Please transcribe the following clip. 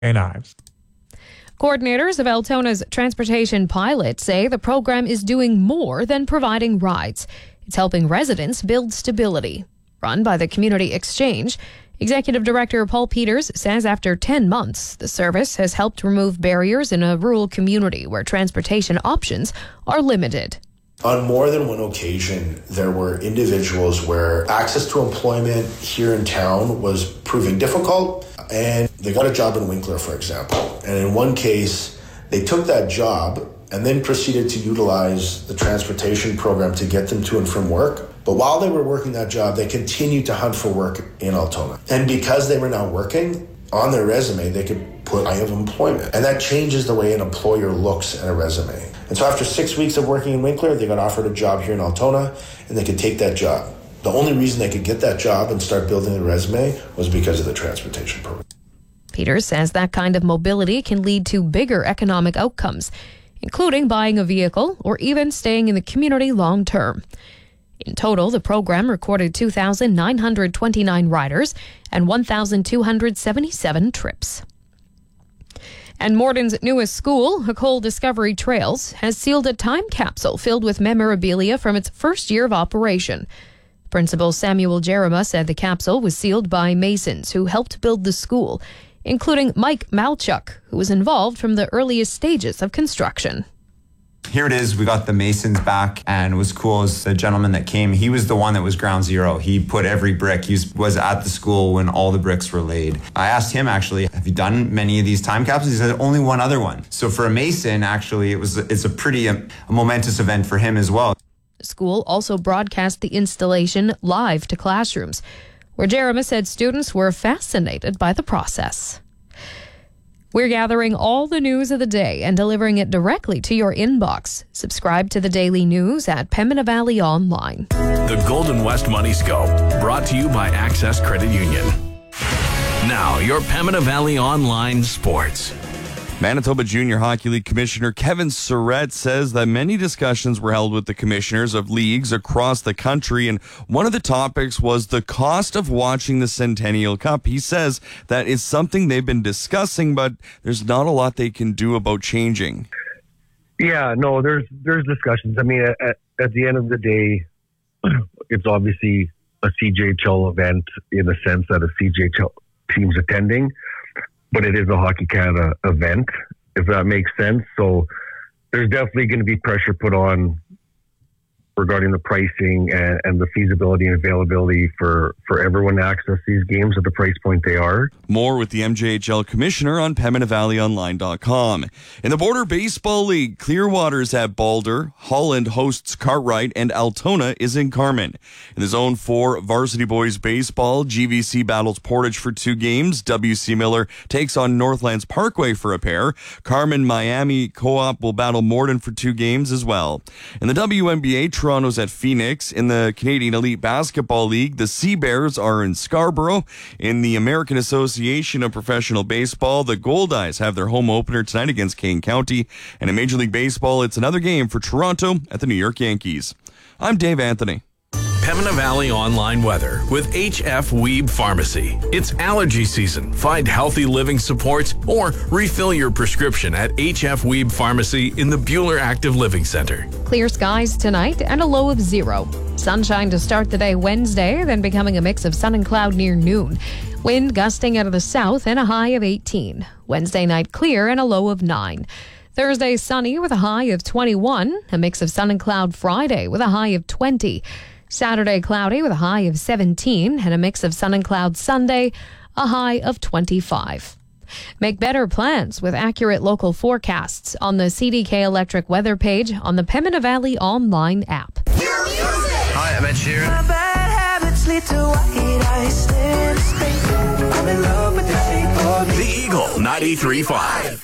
Knives. Coordinators of Altona's transportation pilot say the program is doing more than providing rides. It's helping residents build stability. Run by the Community Exchange, Executive Director Paul Peters says after 10 months, the service has helped remove barriers in a rural community where transportation options are limited. On more than one occasion, there were individuals where access to employment here in town was proving difficult, and they got a job in Winkler, for example. And in one case, they took that job and then proceeded to utilize the transportation program to get them to and from work. But while they were working that job, they continued to hunt for work in Altona. And because they were now working, on their resume, they could put I have employment. And that changes the way an employer looks at a resume. And so after 6 weeks of working in Winkler, they got offered a job here in Altona, and they could take that job. The only reason they could get that job and start building their resume was because of the transportation program. Peters says that kind of mobility can lead to bigger economic outcomes, including buying a vehicle or even staying in the community long term. In total, the program recorded 2,929 riders and 1,277 trips. And Morton's newest school, Hucole Discovery Trails, has sealed a time capsule filled with memorabilia from its first year of operation. Principal Samuel Jerema said the capsule was sealed by masons who helped build the school, including Mike Malchuk, who was involved from the earliest stages of construction. Here it is. We got the masons back, and it was cool as the gentleman that came, he was the one that was ground zero. He put every brick. He was at the school when all the bricks were laid. I asked him, actually, have you done many of these time capsules? He said, only one other one. So for a mason, actually, it's a pretty a momentous event for him as well. The school also broadcast the installation live to classrooms, where Jeremy said students were fascinated by the process. We're gathering all the news of the day and delivering it directly to your inbox. Subscribe to the daily news at Pembina Valley Online. The Golden West Money Scope, brought to you by Access Credit Union. Now, your Pembina Valley Online Sports. Manitoba Junior Hockey League Commissioner Kevin Surratt says that many discussions were held with the commissioners of leagues across the country, and one of the topics was the cost of watching the Centennial Cup. He says that is something they've been discussing, but there's not a lot they can do about changing. Yeah, no, there's discussions. I mean, at the end of the day, it's obviously a CJHL event in the sense that a CJHL team's attending, but it is a Hockey Canada event, if that makes sense. So there's definitely going to be pressure put on regarding the pricing and the feasibility and availability for everyone to access these games at the price point they are. More with the MJHL Commissioner on PembinaValleyOnline.com. In the Border Baseball League, Clearwater's at Balder, Holland hosts Cartwright, and Altona is in Carman. In the Zone 4 Varsity Boys Baseball, GVC battles Portage for 2 games. WC Miller takes on Northlands Parkway for a pair. Carman Miami Co-op will battle Morden for 2 games as well. In the WNBA, Toronto's at Phoenix. In the Canadian Elite Basketball League, the Sea Bears are in Scarborough. In the American Association of Professional Baseball, the Goldeyes have their home opener tonight against Kane County. And in Major League Baseball, it's another game for Toronto at the New York Yankees. I'm Dave Anthony. Pembina Valley Online Weather with HF Weeb Pharmacy. It's allergy season. Find healthy living supports or refill your prescription at HF Weeb Pharmacy in the Buhler Active Living Center. Clear skies tonight and a low of 0. Sunshine to start the day Wednesday, then becoming a mix of sun and cloud near noon. Wind gusting out of the south and a high of 18. Wednesday night clear and a low of 9. Thursday sunny with a high of 21. A mix of sun and cloud Friday with a high of 20. Saturday cloudy with a high of 17 and a mix of sun and cloud Sunday, a high of 25. Make better plans with accurate local forecasts on the CDK Electric weather page on the Pembina Valley Online app. Hi, I'm Ed Sheeran. My bad habits lead to white eyes. I'm in love with the The Eagle 93.5.